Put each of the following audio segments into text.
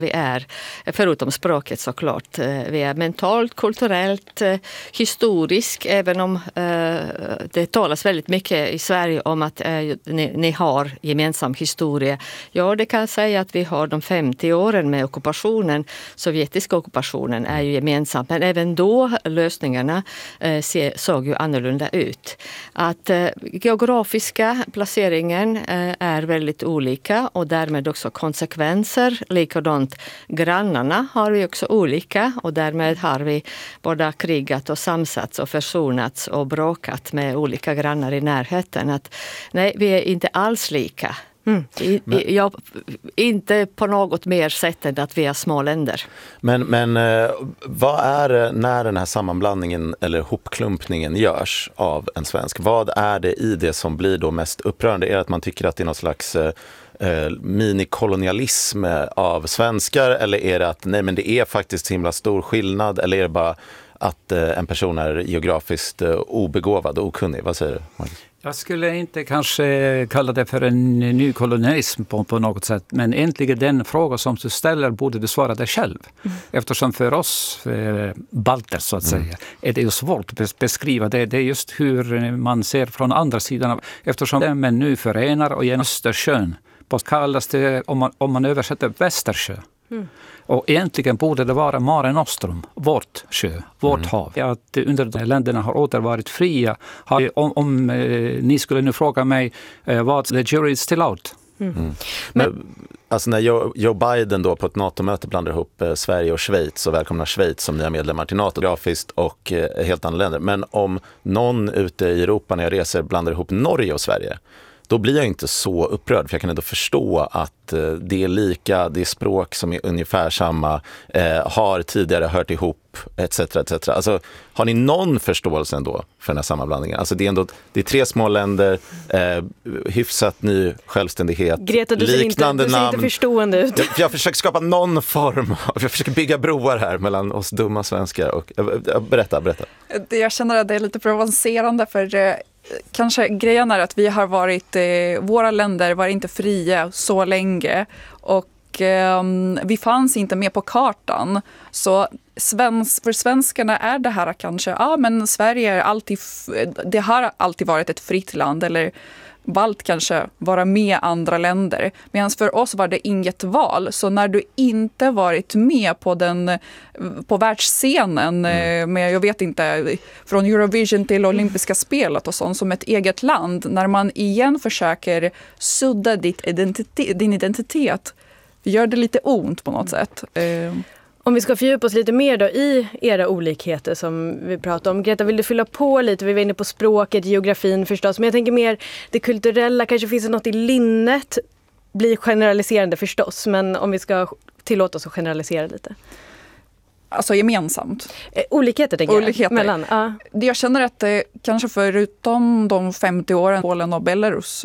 Vi är, förutom språket såklart, vi är mentalt, kulturellt, historiskt, även om det talas väldigt mycket i Sverige om att ni har gemensam historia. Ja, det kan säga att vi har de 50 åren med ockupationen, sovjetiska ockupationen är ju gemensam, men även då lösningarna såg ju annorlunda ut. Att geografiska placeringen är väldigt olika och därmed också konsekvenser likadant. Grannarna har vi också olika och därmed har vi både krigat och samsats och försonats och bråkat med olika grannar i närheten. Att, nej, vi är inte alls lika. Inte på något mer sätt än att vi är små länder. Men vad är det när den här sammanblandningen eller hopklumpningen görs av en svensk? Vad är det i det som blir då mest upprörande? Är det att man tycker att det är någon slags minikolonialism av svenskar, eller är det att nej, men det är faktiskt så himla stor skillnad, eller är det bara att en person är geografiskt obegåvad och okunnig? Vad säger du, Magnus? Jag skulle inte kanske kalla det för en ny kolonialism på något sätt, men egentligen den fråga som du ställer borde du svara dig själv. Eftersom för oss balter så att säga är det ju svårt att beskriva det. Det är just hur man ser från andra sidan. Eftersom det men nu förenar och genom Östersjön kallas det, om man översätter Västersjö. Och egentligen borde det vara Mare Nostrum, vårt sjö, vårt hav. Att under de länderna har åter varit fria. Om ni skulle nu fråga mig vad the jury is still out. Men alltså när Joe Biden då på ett NATO-möte blandar ihop Sverige och Schweiz och välkomnar Schweiz som nya medlemmar till NATO, grafiskt och helt andra länder. Men om någon ute i Europa när jag reser blandar ihop Norge och Sverige, då blir jag inte så upprörd, för jag kan ändå förstå att det är lika, det är språk som är ungefär samma, har tidigare hört ihop, etc. etc. Alltså, har ni någon förståelse ändå för den här sammanblandningen? Alltså det är 3 små länder, hyfsat ny självständighet, Greta, du liknande ser inte förstående ut. Jag försöker skapa någon form, jag försöker bygga broar här mellan oss dumma svenskar och berätta. Jag känner att det är lite provocerande, för kanske grejen är att vi har varit, våra länder var inte fria så länge och vi fanns inte med på kartan. Så för svenskarna är det här kanske, men Sverige är det har alltid varit ett fritt land, eller valt kanske vara med andra länder. Medan för oss var det inget val. Så när du inte varit med på världsscenen med, jag vet inte, från Eurovision till olympiska spelet och sånt som ett eget land, när man igen försöker sudda din identitet, gör det lite ont på något sätt. Om vi ska fördjupa oss lite mer då i era olikheter som vi pratar om. Greta, vill du fylla på lite? Vi var inne på språket, geografin förstås. Men jag tänker mer det kulturella. Kanske finns det något i linnet. Blir generaliserande förstås. Men om vi ska tillåta oss att generalisera lite. Alltså gemensamt. Olikheter tänker jag. Olikheter. Mellan, Jag känner att kanske förutom de 50 åren Polen och Belarus,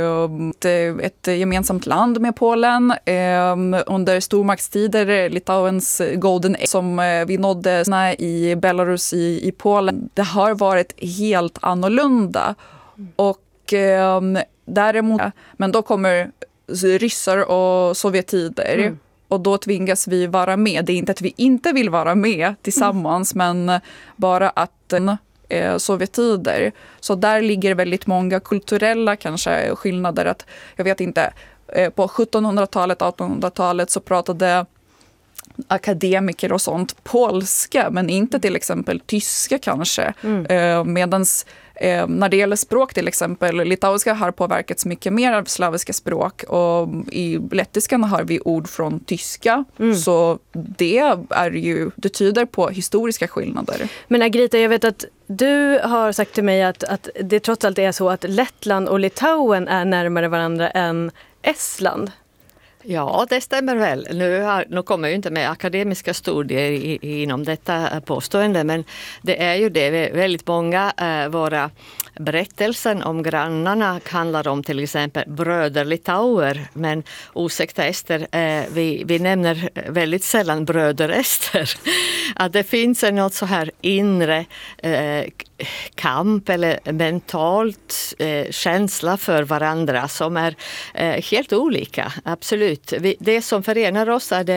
ett gemensamt land med Polen under stormaktstider, Litauens golden age som vi nådde i Belarus i Polen, det har varit helt annorlunda. Och däremot, men då kommer ryssar och sovjetider. Och då tvingas vi vara med. Det är inte att vi inte vill vara med tillsammans, men bara att sovjetider. Så där ligger väldigt många kulturella kanske skillnader. Att, jag vet inte, på 1700-talet, 1800-talet så pratade akademiker och sånt polska, men inte till exempel tyska kanske. Medans när det gäller språk till exempel, litauiska har påverkats mycket mer av slaviska språk, och i lettiskan har vi ord från tyska. Så det tyder på historiska skillnader. Men Agrita, jag vet att du har sagt till mig att det trots allt är så att Lettland och Litauen är närmare varandra än Estland. Ja, det stämmer väl. Nu kommer ju inte med akademiska studier inom detta påstående, men det är ju det. Väldigt många våra berättelser om grannarna handlar om till exempel bröder litauer, men ursäkta Ester, vi nämner väldigt sällan bröder Ester. Att det finns något så här inre kamp eller mentalt känsla för varandra som är helt olika, absolut. Det som förenar oss är det